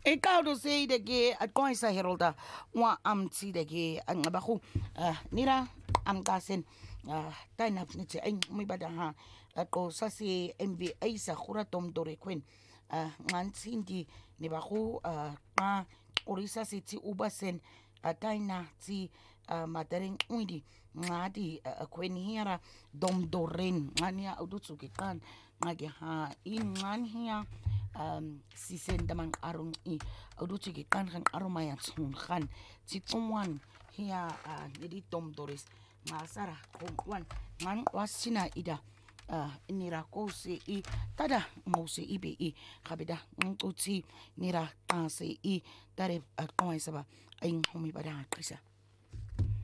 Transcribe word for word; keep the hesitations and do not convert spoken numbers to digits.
Ikaw do say dagi at kung isa herolda wa amti dagi ang abaku nira am tasin tayo na niti ay may bada ha at ko sa si M V A sa kuratom dore kwen ngan hindi ni baku nga orisa si ti ubasen tayo na ti madaring undi nga di kwen hira dom doren nga niya udutsukikan nga ha in ngan hiya um si sendamang arong i auduchi gitan kan aromaya tsun khan si tsuwan hiya nidi tom doris masara kongwan man wasina ida uh, nira ko se i tada mo se ibe i kabida ngutsi nira ka se i tare uh, kawai saba ay humi bada krisa